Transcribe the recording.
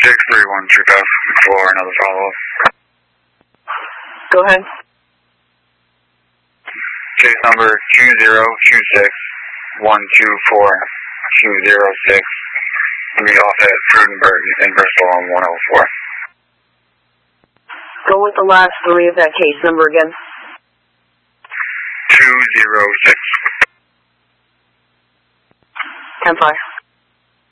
631 True Path for another follow-up. Go ahead. Case number 2026124-206. We'll be off at Frudenberg in Bristol on 104. Go with the last three of that case number again. 206. 10-5.